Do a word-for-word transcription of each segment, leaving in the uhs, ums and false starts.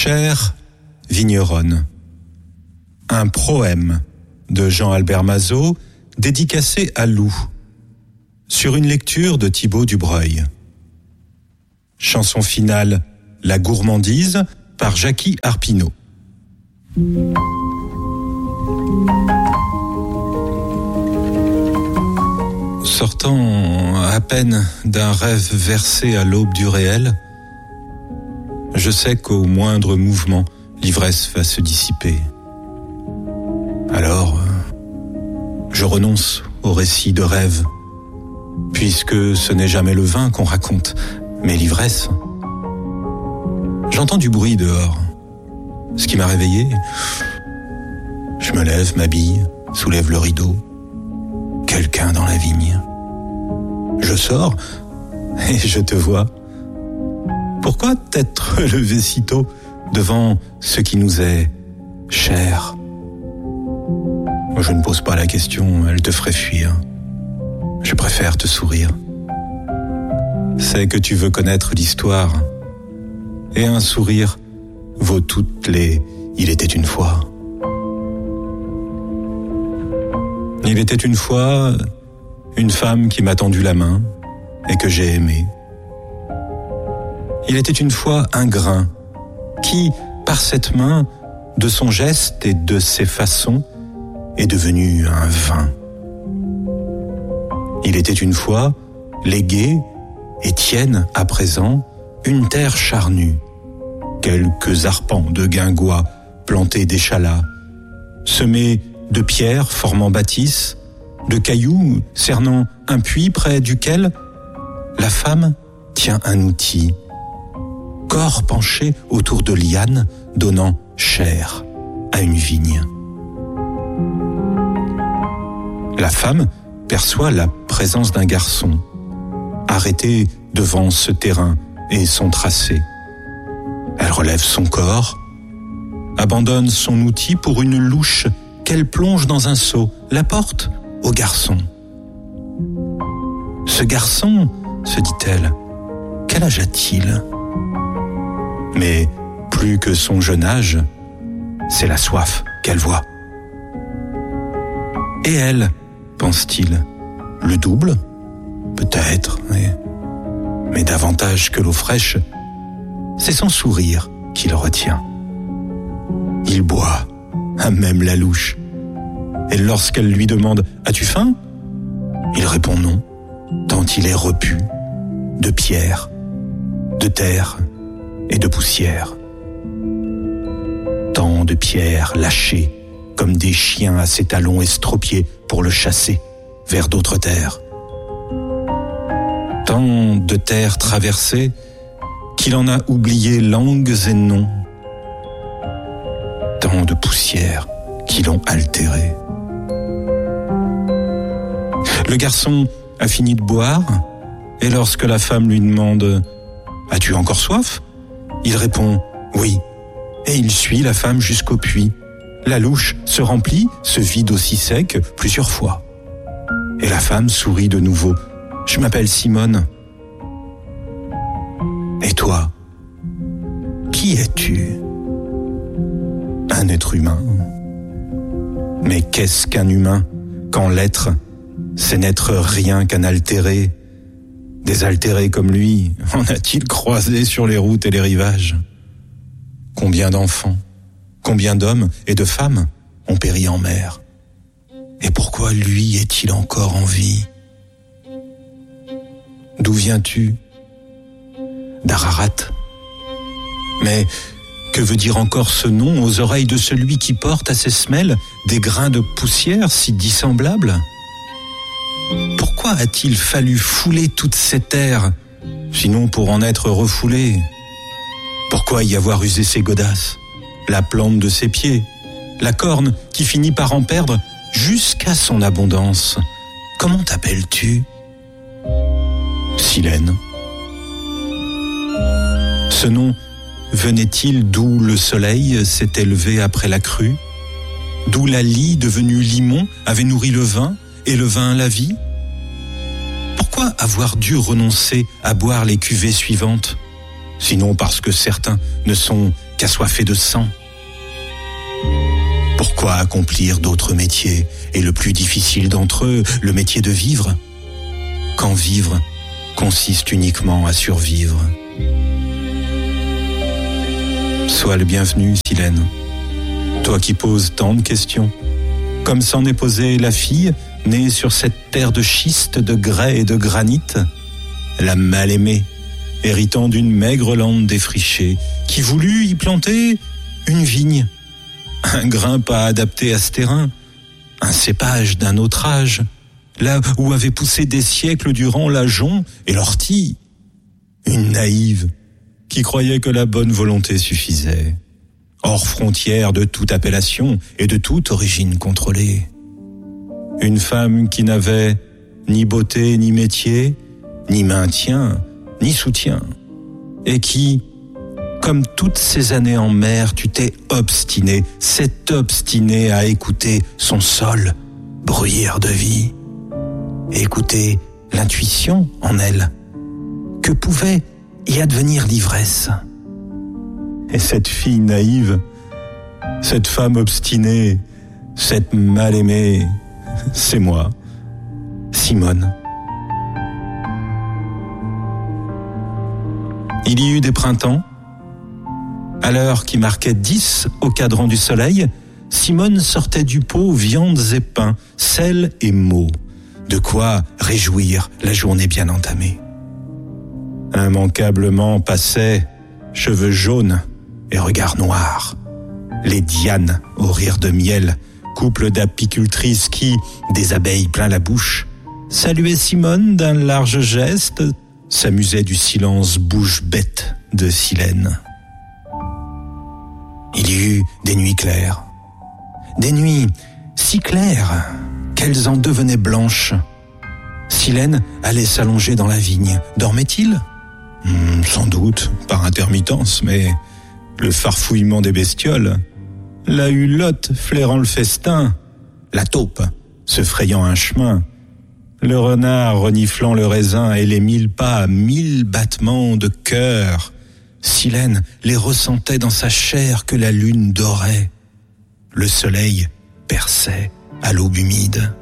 Chère vigneronne, un proème de Jean-Albert Mazot dédicacé à Lou, sur une lecture de Thibaut Dubreuil. Chanson finale, La gourmandise, par Jackie Arpineau. Sortant à peine d'un rêve versé à l'aube du réel, je sais qu'au moindre mouvement, l'ivresse va se dissiper. Alors, je renonce au récit de rêve, puisque ce n'est jamais le vin qu'on raconte, mais l'ivresse. J'entends du bruit dehors, ce qui m'a réveillé. Je me lève, m'habille, soulève le rideau. Quelqu'un dans la vigne. Je sors et je te vois. Pourquoi t'être levé si tôt devant ce qui nous est cher? Je ne pose pas la question, elle te ferait fuir. Je préfère te sourire. C'est que tu veux connaître l'histoire. Et un sourire vaut toutes les « il était une fois ». Il était une fois une femme qui m'a tendu la main et que j'ai aimée. Il était une fois un grain qui, par cette main, de son geste et de ses façons, est devenu un vin. Il était une fois légué et tienne à présent une terre charnue, quelques arpents de guingois plantés d'échalas, semés de pierres formant bâtisse, de cailloux cernant un puits près duquel la femme tient un outil, corps penché autour de lianes donnant chair à une vigne. La femme perçoit la présence d'un garçon, arrêté devant ce terrain et son tracé. Elle relève son corps, abandonne son outil pour une louche qu'elle plonge dans un seau, la porte au garçon. Ce garçon, se dit-elle, quel âge a-t-il? Mais plus que son jeune âge, c'est la soif qu'elle voit. Et elle, pense-t-il, le double? Peut-être, mais, mais davantage que l'eau fraîche, c'est son sourire qui le retient. Il boit, à même la louche. Et lorsqu'elle lui demande « As-tu faim ?» il répond non, tant il est repu de pierre, de terre et de poussière. Tant de pierres lâchées comme des chiens à ses talons estropiés pour le chasser vers d'autres terres. Tant de terres traversées qu'il en a oublié langues et noms. Tant de poussières qui l'ont altéré. Le garçon a fini de boire, et lorsque la femme lui demande « As-tu encore soif ?» il répond « Oui », et il suit la femme jusqu'au puits. La louche se remplit, se vide aussi sec plusieurs fois. Et la femme sourit de nouveau. « Je m'appelle Simone. » Et toi, qui es-tu? Un être humain. Mais qu'est-ce qu'un humain quand l'être, c'est n'être rien qu'un altéré? Des altérés comme lui, en a-t-il croisé sur les routes et les rivages? Combien d'enfants, combien d'hommes et de femmes ont péri en mer? Et pourquoi lui est-il encore en vie? D'où viens-tu? D'Ararat. Mais que veut dire encore ce nom aux oreilles de celui qui porte à ses semelles des grains de poussière si dissemblables? Pourquoi a-t-il fallu fouler toute cette terre, sinon pour en être refoulé? Pourquoi y avoir usé ses godasses, la plante de ses pieds, la corne qui finit par en perdre jusqu'à son abondance? Comment t'appelles-tu? Silène. Ce nom venait-il d'où le soleil s'était levé après la crue, d'où la lie devenue limon avait nourri le vin et le vin la vie? Pourquoi avoir dû renoncer à boire les cuvées suivantes, sinon parce que certains ne sont qu'assoiffé de sang. Pourquoi accomplir d'autres métiers, et le plus difficile d'entre eux, le métier de vivre, quand vivre consiste uniquement à survivre? Sois le bienvenu, Silène, toi qui poses tant de questions, comme s'en est posée la fille, née sur cette terre de schiste, de grès et de granit, la mal-aimée, héritant d'une maigre lande défrichée, qui voulut y planter une vigne, un grain pas adapté à ce terrain, un cépage d'un autre âge, là où avaient poussé des siècles durant l'ajonc et l'ortie. Une naïve qui croyait que la bonne volonté suffisait, hors frontière de toute appellation et de toute origine contrôlée. Une femme qui n'avait ni beauté ni métier, ni maintien, ni soutien, et qui, comme toutes ces années en mer, tu t'es obstiné, s'est obstiné à écouter son sol, bruyère de vie, et écouter l'intuition en elle, que pouvait y advenir l'ivresse. Et cette fille naïve, cette femme obstinée, cette mal-aimée, c'est moi, Simone. Il y eut des printemps. À l'heure qui marquait dix au cadran du soleil, Simone sortait du pot viandes et pains, sel et mots, de quoi réjouir la journée bien entamée. Immanquablement passaient, cheveux jaunes et regards noirs, les Dianes au rire de miel, couple d'apicultrices qui, des abeilles plein la bouche, saluaient Simone d'un large geste, s'amusaient du silence bouche bête de Silène. Il y eut des nuits claires, des nuits si claires qu'elles en devenaient blanches. Silène allait s'allonger dans la vigne. Dormait-il ? Mmh, sans doute, par intermittence, mais le farfouillement des bestioles, la hulotte flairant le festin, la taupe se frayant un chemin, le renard reniflant le raisin et les mille pas, mille battements de cœur, Silène les ressentait dans sa chair que la lune dorait. Le soleil perçait à l'aube humide.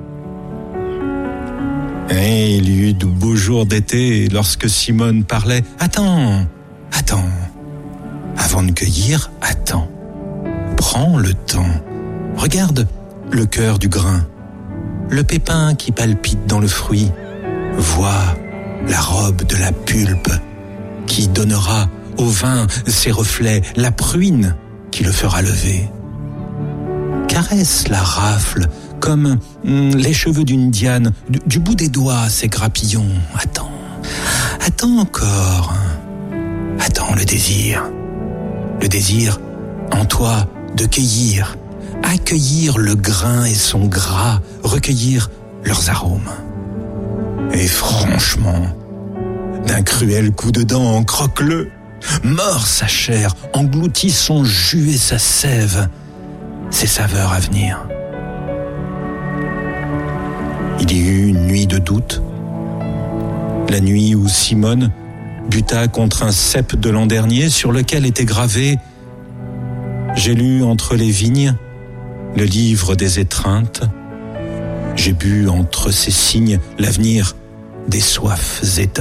Et il y eut de beaux jours d'été lorsque Simone parlait « Attends, attends, avant de cueillir, attends. Prends le temps. Regarde le cœur du grain, le pépin qui palpite dans le fruit. Vois la robe de la pulpe qui donnera au vin ses reflets, la pruine qui le fera lever. Caresse la rafle comme hum, les cheveux d'une Diane, du, du bout des doigts ses grappillons. Attends, attends encore. Attends le désir. Le désir en toi de cueillir, accueillir le grain et son gras, recueillir leurs arômes. Et franchement, d'un cruel coup de dent, croque-le, mord sa chair, engloutit son jus et sa sève, ses saveurs à venir. Il y eut une nuit de doute, la nuit où Simone buta contre un cep de l'an dernier sur lequel était gravé « J'ai lu entre les vignes le livre des étreintes, j'ai bu entre ces signes l'avenir des soifs éteintes. »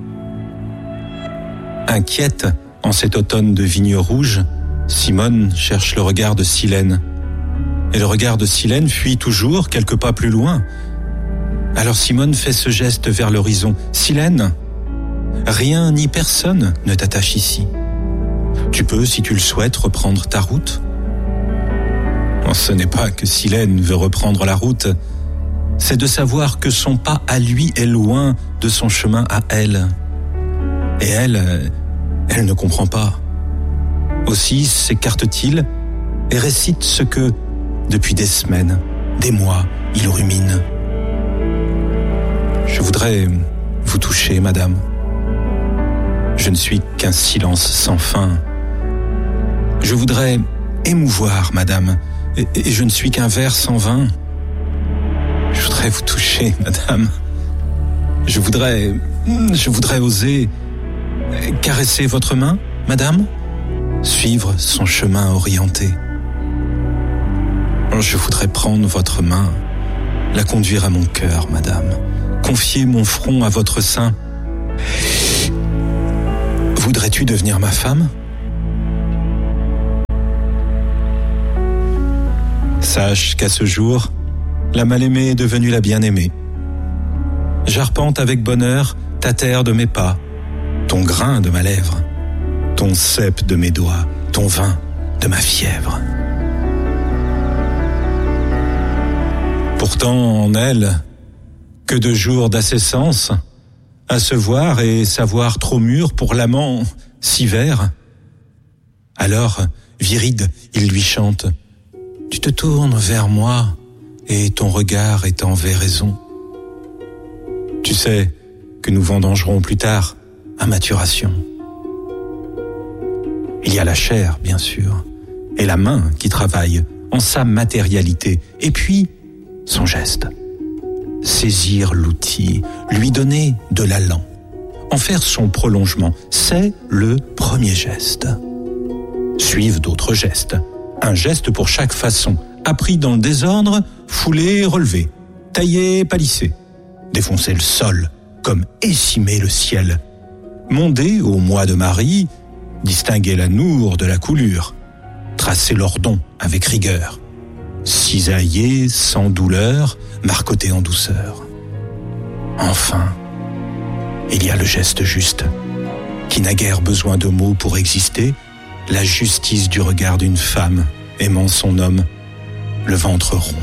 Inquiète en cet automne de vignes rouges, Simone cherche le regard de Silène. Et le regard de Silène fuit toujours quelques pas plus loin. Alors Simone fait ce geste vers l'horizon. « Silène, rien ni personne ne t'attache ici. Tu peux, si tu le souhaites, reprendre ta route. » Ce n'est pas que Silène veut reprendre la route, c'est de savoir que son pas à lui est loin de son chemin à elle. Et elle, elle ne comprend pas. Aussi s'écarte-t-il et récite ce que, depuis des semaines, des mois, il rumine. « Je voudrais vous toucher, madame. Je ne suis qu'un silence sans fin. Je voudrais émouvoir, madame, et, et je ne suis qu'un verre sans vin. Je voudrais vous toucher, madame. Je voudrais, je voudrais oser caresser votre main, madame, suivre son chemin orienté. Je voudrais prendre votre main, la conduire à mon cœur, madame, confier mon front à votre sein. Voudrais-tu devenir ma femme ? Sache qu'à ce jour, la mal-aimée est devenue la bien-aimée. J'arpente avec bonheur ta terre de mes pas, ton grain de ma lèvre, ton cep de mes doigts, ton vin de ma fièvre. Pourtant, en elle, que de jours d'ascessance, à se voir et savoir trop mûr pour l'amant si vert. Alors, viride, il lui chante « Tu te tournes vers moi et ton regard est en véraison. Tu sais que nous vendangerons plus tard à maturation. » Il y a la chair, bien sûr, et la main qui travaille en sa matérialité, et puis son geste. Saisir l'outil, lui donner de l'allant, en faire son prolongement, c'est le premier geste. Suivent d'autres gestes, un geste pour chaque façon, appris dans le désordre, foulé, relevé, taillé, palissé, défoncer le sol, comme écimer le ciel, monder au mois de Marie, distinguer la nour de la coulure, tracer l'ordon avec rigueur, cisailler sans douleur, marcoter en douceur. Enfin, il y a le geste juste, qui n'a guère besoin de mots pour exister, la justice du regard d'une femme aimant son homme, le ventre rond.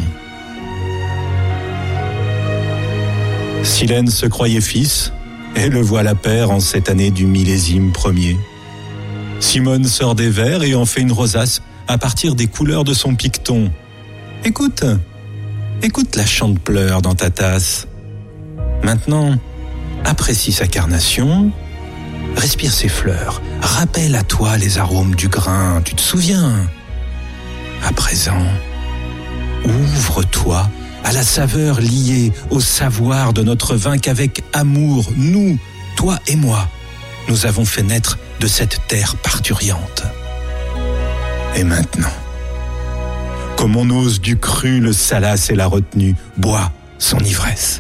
Silène se croyait fils, et le voilà père en cette année du millésime premier. Simone sort des vers et en fait une rosace à partir des couleurs de son picton. Écoute, écoute la chante-pleurs dans ta tasse. Maintenant, apprécie sa carnation, respire ses fleurs, rappelle à toi les arômes du grain, tu te souviens ? À présent, ouvre-toi à la saveur liée au savoir de notre vin qu'avec amour, nous, toi et moi, nous avons fait naître de cette terre parturiante. Et maintenant, comme on ose du cru, le salace et la retenue, bois son ivresse.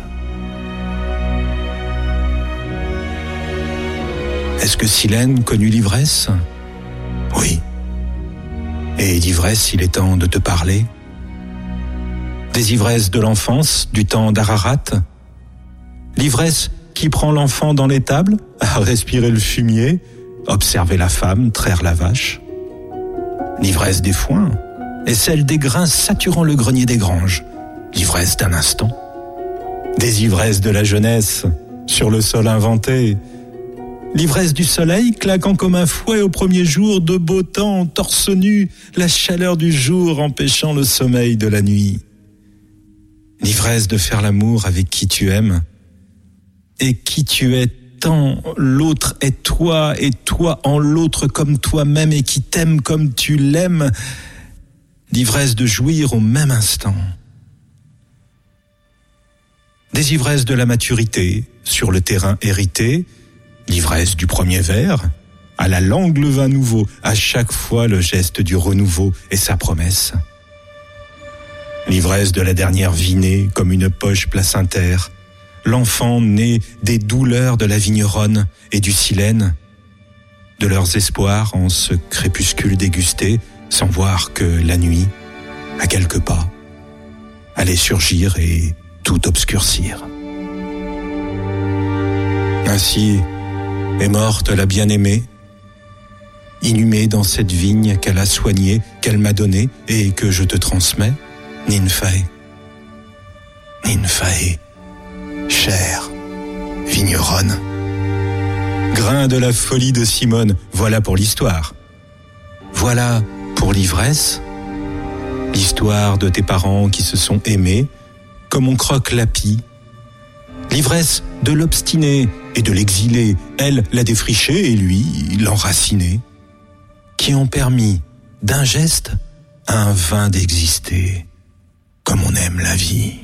Est-ce que Silène connut l'ivresse ? Oui. Et d'ivresse, il est temps de te parler. Des ivresses de l'enfance, du temps d'Ararat. L'ivresse qui prend l'enfant dans l'étable, à respirer le fumier, observer la femme, traire la vache. L'ivresse des foins et celle des grains saturant le grenier des granges. L'ivresse d'un instant. Des ivresses de la jeunesse, sur le sol inventé. L'ivresse du soleil claquant comme un fouet au premier jour de beau temps, torse nu, la chaleur du jour empêchant le sommeil de la nuit. L'ivresse de faire l'amour avec qui tu aimes et qui tu es tant, l'autre est toi et toi en l'autre comme toi-même et qui t'aime comme tu l'aimes. L'ivresse de jouir au même instant. Des ivresses de la maturité sur le terrain hérité, l'ivresse du premier verre, à la langue le vin nouveau, à chaque fois le geste du renouveau et sa promesse. L'ivresse de la dernière vinée comme une poche placentaire, l'enfant né des douleurs de la vigneronne et du silène, de leurs espoirs en ce crépuscule dégusté, sans voir que la nuit, à quelques pas, allait surgir et tout obscurcir. Ainsi est morte la bien-aimée, inhumée dans cette vigne qu'elle a soignée, qu'elle m'a donnée et que je te transmets, Nymphae. Nymphae, chère vigneronne. Grain de la folie de Simone, voilà pour l'histoire. Voilà pour l'ivresse, l'histoire de tes parents qui se sont aimés, comme on croque l'apis. L'ivresse de l'obstiné et de l'exilé, elle l'a défriché et lui l'enraciné, qui ont permis d'un geste à un vin d'exister, comme on aime la vie.